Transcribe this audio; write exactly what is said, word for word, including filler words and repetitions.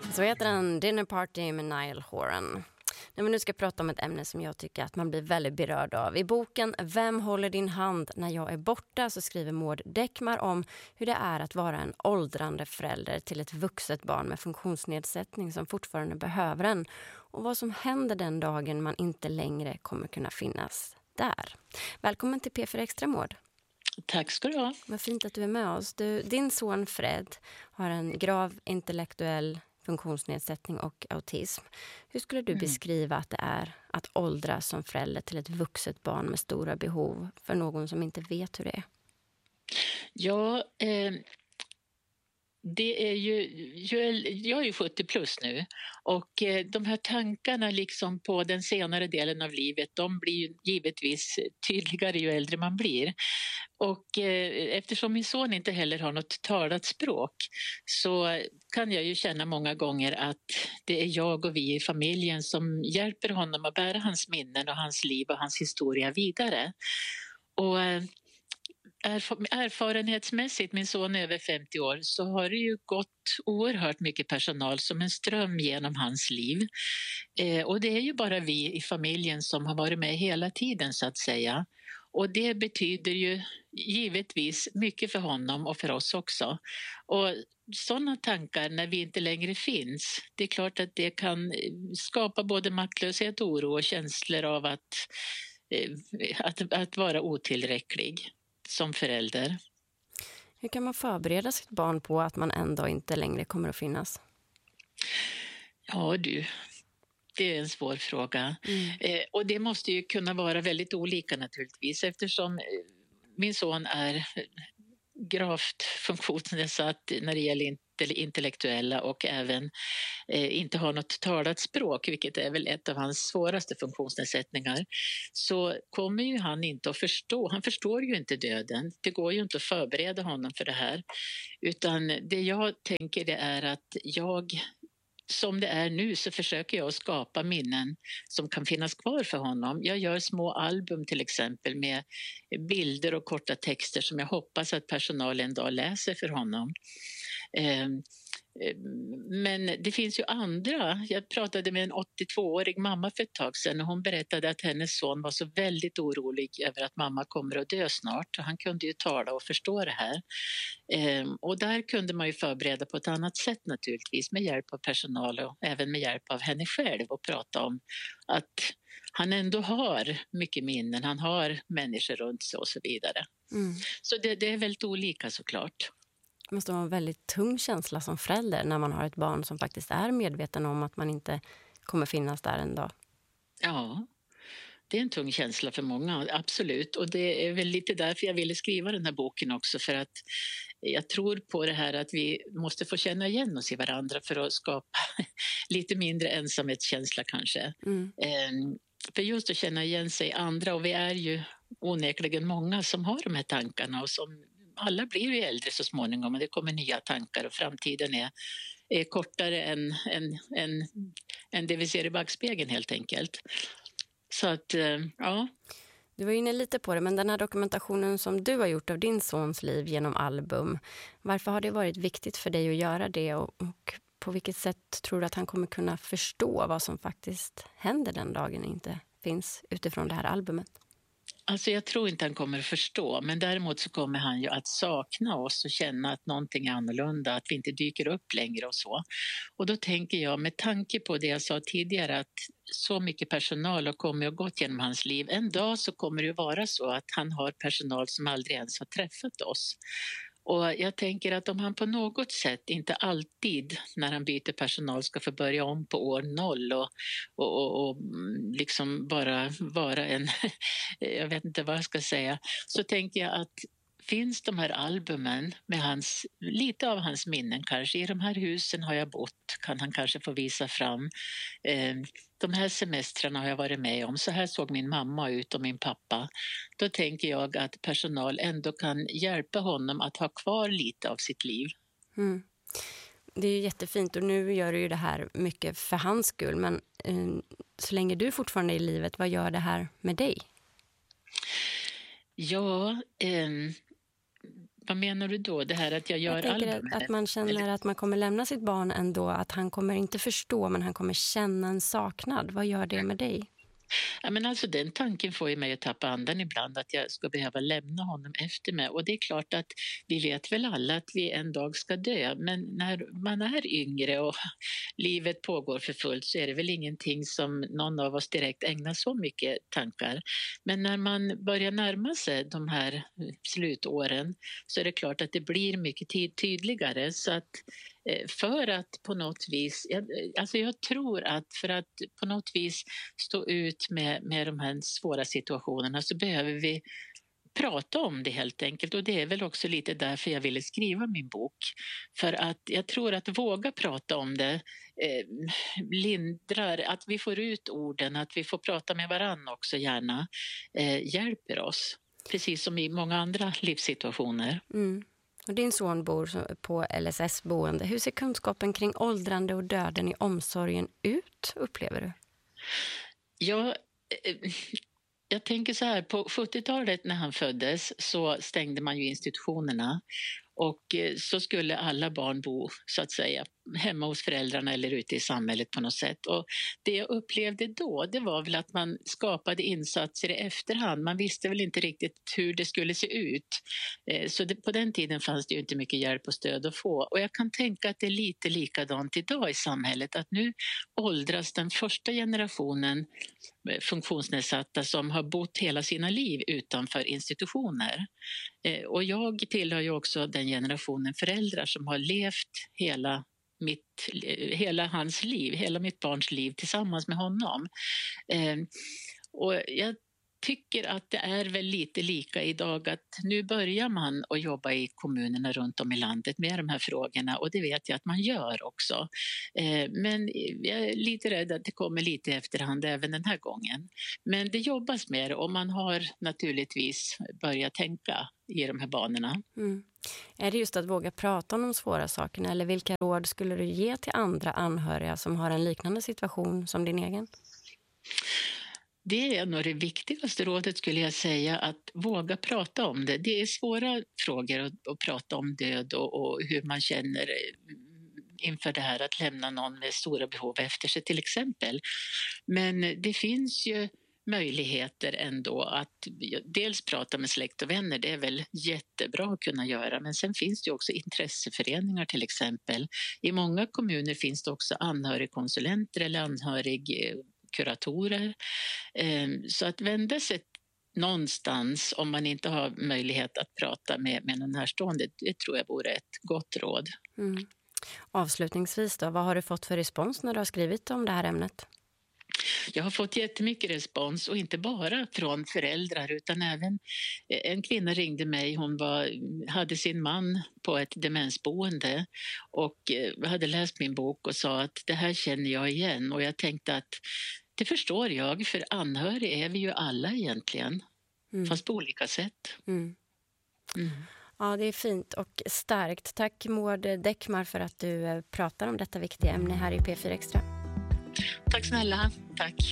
Så heter den Dinner Party med Niall Horan. När vi nu ska prata om ett ämne som jag tycker att man blir väldigt berörd av. I boken Vem håller din hand när jag är borta så skriver Maud Däckmar om hur det är att vara en åldrande förälder till ett vuxet barn med funktionsnedsättning som fortfarande behöver en. Och vad som händer den dagen man inte längre kommer kunna finnas där. Välkommen till P fyra Extra, Maud. Tack ska du ha. Vad fint att du är med oss. Du, din son Fred har en grav intellektuell funktionsnedsättning och autism. Hur skulle du mm. beskriva att det är att åldras som förälder till ett vuxet barn med stora behov för någon som inte vet hur det är? Ja, eh, det är ju, jag är ju sjuttio plus nu och eh, de här tankarna liksom på den senare delen av livet, de blir ju givetvis tydligare ju äldre man blir. Och eh, eftersom min son inte heller har något talat språk så kan jag ju känna många gånger att det är jag och vi i familjen som hjälper honom att bära hans minnen och hans liv och hans historia vidare. Och eh, erfarenhetsmässigt, min son är över femtio år, så har det ju gått oerhört mycket personal som en ström genom hans liv. Eh, och det är ju bara vi i familjen som har varit med hela tiden så att säga. Och det betyder ju givetvis mycket för honom och för oss också. Och sådana tankar när vi inte längre finns, det är klart att det kan skapa både maktlöshet, oro och känslor av att, att, att vara otillräcklig som förälder. Hur kan man förbereda sitt barn på att man ändå inte längre kommer att finnas? Ja du, det är en svår fråga. Mm. Eh, och det måste ju kunna vara väldigt olika naturligtvis eftersom min son är gravt funktionsnedsatt när det gäller intellektuella och även eh, inte har något talat språk, vilket är väl ett av hans svåraste funktionsnedsättningar, så kommer ju han inte att förstå. Han förstår ju inte döden. Det går ju inte att förbereda honom för det här. Utan det jag tänker det är att jag, som det är nu, så försöker jag skapa minnen som kan finnas kvar för honom. Jag gör små album till exempel med bilder och korta texter som jag hoppas att personalen en dag läser för honom. Men det finns ju andra. Jag pratade med en åttiotvåårig mamma för ett tag sedan och hon berättade att hennes son var så väldigt orolig över att mamma kommer att dö snart. Han kunde ju tala och förstå det här. Och där kunde man ju förbereda på ett annat sätt naturligtvis med hjälp av personal och även med hjälp av henne själv och prata om att han ändå har mycket minnen, han har människor runt sig och så vidare. Mm. Så det, det är väldigt olika såklart. Det måste vara en väldigt tung känsla som förälder när man har ett barn som faktiskt är medveten om att man inte kommer finnas där en dag. Ja, det är en tung känsla för många, absolut. Och det är väl lite därför jag ville skriva den här boken också, för att jag tror på det här att vi måste få känna igen oss i varandra för att skapa lite mindre ensamhetskänsla kanske. Mm. Ehm, för just att känna igen sig andra, och vi är ju onekligen många som har de här tankarna och som alla blir ju äldre så småningom och det kommer nya tankar och framtiden är, är kortare än, än, än, än det vi ser i backspegeln helt enkelt. Så att, ja. Du var inne lite på det, men den här dokumentationen som du har gjort av din sons liv genom album, varför har det varit viktigt för dig att göra det och, och på vilket sätt tror du att han kommer kunna förstå vad som faktiskt händer den dagen inte finns utifrån det här albumet? Alltså jag tror inte han kommer att förstå, men däremot så kommer han ju att sakna oss och känna att någonting är annorlunda, att vi inte dyker upp längre och så. Och då tänker jag, med tanke på det jag sa tidigare, att så mycket personal har kommit och gått genom hans liv. En dag så kommer det vara så att han har personal som aldrig ens har träffat oss. Och jag tänker att om han på något sätt, inte alltid när han byter personal, ska få börja om på år noll och, och, och, och liksom bara vara en, jag vet inte vad jag ska säga, så tänker jag att finns de här albumen med hans, lite av hans minnen kanske, i de här husen har jag bott, kan han kanske få visa fram. Eh, de här semestrarna har jag varit med om, så här såg min mamma ut och min pappa. Då tänker jag att personal ändå kan hjälpa honom att ha kvar lite av sitt liv. Mm. Det är ju jättefint och nu gör du ju det här mycket för hans skull, men eh, så länge du fortfarande är i livet, vad gör det här med dig? Ja, eh, Vad menar du då? Det här att jag gör Jag tänker album? att, att man känner eller? att man kommer lämna sitt barn ändå, att han kommer inte förstå men han kommer känna en saknad. Vad gör det med dig? Ja, men alltså, den tanken får ju mig att tappa andan ibland, att jag ska behöva lämna honom efter mig. Och det är klart att vi vet väl alla att vi en dag ska dö, men när man är yngre och livet pågår för fullt så är det väl ingenting som någon av oss direkt ägnar så mycket tankar. Men när man börjar närma sig de här slutåren så är det klart att det blir mycket tid tydligare. Så att för att på något vis, alltså jag tror att för att på något vis stå ut med, med de här svåra situationerna så behöver vi prata om det helt enkelt. Och det är väl också lite därför jag ville skriva min bok. För att jag tror att våga prata om det eh, lindrar, att vi får ut orden, att vi får prata med varann också gärna, eh, hjälper oss. Precis som i många andra livssituationer. Mm. Och din son bor på L S S-boende. Hur ser kunskapen kring åldrande och döden i omsorgen ut, upplever du? Ja, jag tänker så här, på sjuttiotalet när han föddes så stängde man ju institutionerna. Och så skulle alla barn bo så att säga hemma hos föräldrarna eller ute i samhället på något sätt. Och det jag upplevde då, det var väl att man skapade insatser i efterhand. Man visste väl inte riktigt hur det skulle se ut. Så det, på den tiden fanns det ju inte mycket hjälp och stöd att få. Och jag kan tänka att det är lite likadant idag i samhället. Att nu åldras den första generationen funktionsnedsatta som har bott hela sina liv utanför institutioner. Och jag tillhör ju också den generationen föräldrar som har levt hela mitt, hela hans liv, hela mitt barns liv tillsammans med honom. Och jag tycker att det är väl lite lika idag, att nu börjar man att jobba i kommunerna runt om i landet med de här frågorna, och det vet jag att man gör också. Men jag är lite rädd att det kommer lite i efterhand även den här gången. Men det jobbas med det och man har naturligtvis börjat tänka i de här banorna. Mm. Är det just att våga prata om de svåra sakerna, eller vilka råd skulle du ge till andra anhöriga som har en liknande situation som din egen? Det är nog det viktigaste rådet, skulle jag säga, att våga prata om det. Det är svåra frågor att, att prata om död och, och hur man känner inför det här att lämna någon med stora behov efter sig till exempel. Men det finns ju möjligheter ändå att dels prata med släkt och vänner, det är väl jättebra att kunna göra, men sen finns det ju också intresseföreningar till exempel. I många kommuner finns det också anhörigkonsulenter eller anhörigkuratorer. Så att vända sig någonstans om man inte har möjlighet att prata med, med någon närstående, det tror jag vore ett gott råd. Mm. Avslutningsvis då, vad har du fått för respons när du har skrivit om det här ämnet? Jag har fått jättemycket respons, och inte bara från föräldrar utan även en kvinna ringde mig. Hon var, hade sin man på ett demensboende och hade läst min bok och sa att det här känner jag igen, och jag tänkte att det förstår jag, för anhörig är vi ju alla egentligen, mm. fast på olika sätt. Mm. Mm. Ja, det är fint och starkt. Tack Maud Däckmar för att du pratar om detta viktiga ämne här i P fyra Extra. Tack snälla, tack.